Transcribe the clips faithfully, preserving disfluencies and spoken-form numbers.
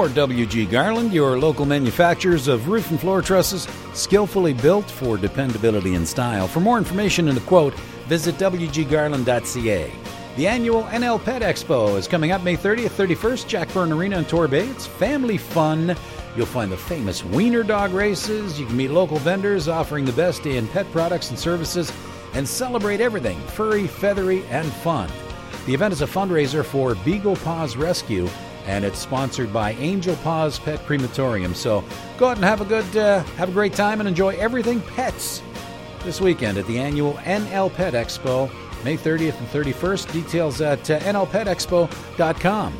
for W G Garland, your local manufacturers of roof and floor trusses, skillfully built for dependability and style. For more information and a quote, visit w g garland dot c a. The annual N L Pet Expo is coming up May thirtieth, thirty-first, Jack Byrne Arena in Torbay. It's family fun. You'll find the famous wiener dog races. You can meet local vendors offering the best in pet products and services and celebrate everything furry, feathery, and fun. The event is a fundraiser for Beagle Paws Rescue, and it's sponsored by Angel Paws Pet Crematorium. So go out and have a good, uh, have a great time and enjoy everything pets this weekend at the annual N L Pet Expo, May thirtieth and thirty-first. Details at uh, n l pet expo dot com.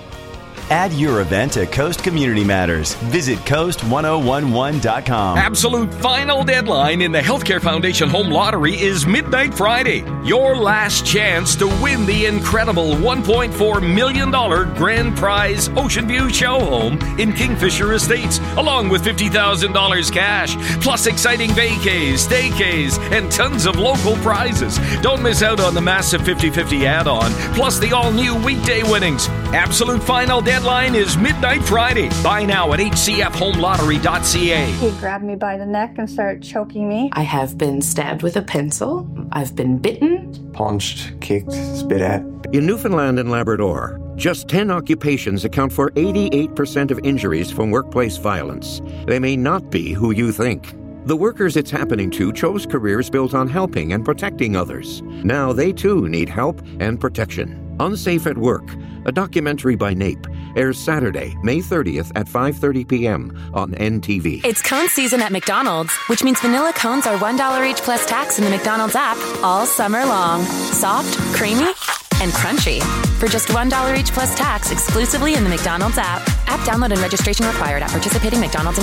Add your event to Coast Community Matters. Visit coast ten eleven dot com. Absolute final deadline in the Healthcare Foundation Home Lottery is midnight Friday. Your last chance to win the incredible one point four million dollars grand prize Ocean View Show Home in Kingfisher Estates, along with fifty thousand dollars cash, plus exciting vacays, staycays, and tons of local prizes. Don't miss out on the massive fifty-fifty add-on, plus the all-new weekday winnings. Absolute final deadline is midnight Friday. Buy now at h c f home lottery dot c a. He grabbed me by the neck and started choking me. I have been stabbed with a pencil. I've been bitten. Punched, kicked, spit at. In Newfoundland and Labrador, just ten occupations account for eighty-eight percent of injuries from workplace violence. They may not be who you think. The workers it's happening to chose careers built on helping and protecting others. Now they too need help and protection. Unsafe at Work, a documentary by NAPE, airs Saturday, May thirtieth at five thirty p.m. on N T V. It's cone season at McDonald's, which means vanilla cones are one dollar each plus tax in the McDonald's app all summer long. Soft, creamy, and crunchy. For just one dollar each plus tax exclusively in the McDonald's app. App download and registration required at participating McDonald's and